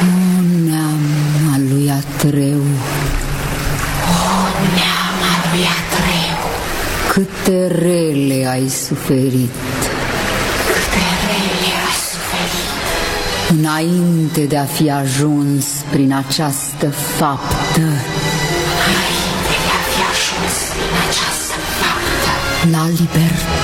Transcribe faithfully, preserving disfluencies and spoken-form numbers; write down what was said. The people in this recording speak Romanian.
O neam al lui Atreu, O neam al lui Atreu, câte rele ai suferit, câte rele ai suferit, înainte de a fi ajuns prin această faptă, înainte de a fi ajuns prin această faptă, la libertate.